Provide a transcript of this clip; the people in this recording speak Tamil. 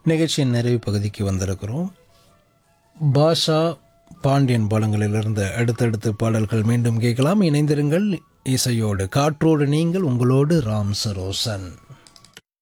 நிகழ்ச்சியின் நிறைவு பகுதிக்கு வந்திருக்கிறோம். பாஷா பாண்டியன் பாடங்களிலிருந்து அடுத்தடுத்து பாடல்கள் மீண்டும் கேட்கலாம். இணைந்திருங்கள் இசையோடு. காற்றோடு நீங்கள், உங்களோடு ராம் சரோசன்.